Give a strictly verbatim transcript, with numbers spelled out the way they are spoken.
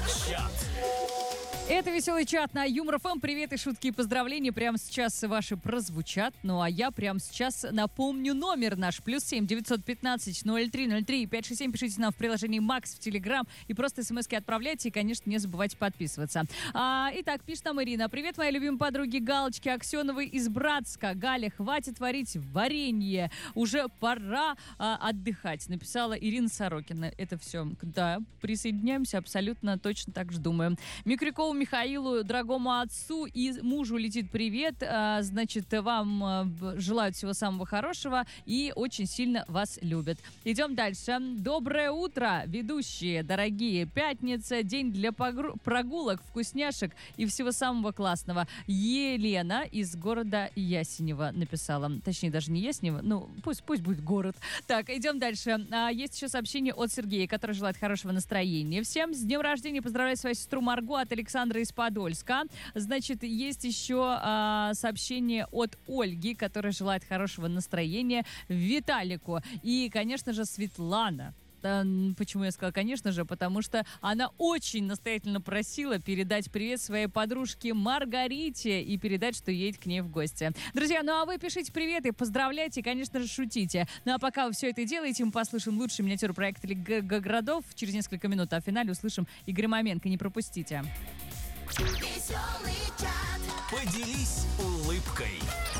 Чат. Это веселый чат на Юмор ФМ. Привет и шутки и поздравления прямо сейчас ваши прозвучат. Ну а я прямо сейчас напомню номер наш. Плюс семь девятьсот пятнадцать ноль три ноль три пять шесть семь. Пишите нам в приложении Макс в Телеграм и просто смски отправляйте. И, конечно, не забывайте подписываться. А, итак, пишет нам Ирина. Привет, моей любимой подруге Галочке Аксеновой из Братска. Галя, хватит варить варенье. Уже пора а, отдыхать. Написала Ирина Сорокина. Это все. Да, присоединяемся. Абсолютно точно так же думаю. Микрякову Михаилу, дорогому отцу и мужу летит привет. А, значит, вам а, желают всего самого хорошего и очень сильно вас любят. Идем дальше. Доброе утро, ведущие, дорогие. Пятница, день для погру- прогулок, вкусняшек и всего самого классного. Елена из города Ясенево написала. Точнее, даже не Ясенево, ну, пусть, пусть будет город. Так, идем дальше. А, есть еще сообщение от Сергея, который желает хорошего настроения. Всем с днем рождения поздравляю свою сестру Марго от Александра из Подольска. Значит, есть еще а, сообщение от Ольги, которая желает хорошего настроения Виталику. И, конечно же, Светлана. Почему я сказала, конечно же, потому что она очень настоятельно просила передать привет своей подружке Маргарите и передать, что едет к ней в гости. Друзья, ну а вы пишите привет и поздравляйте, и, конечно же, шутите. Ну а пока вы все это делаете, мы послушаем лучший миниатюр проекта Лига городов через несколько минут, а в финале услышим Игоря Маменко. Не пропустите. Поделись улыбкой.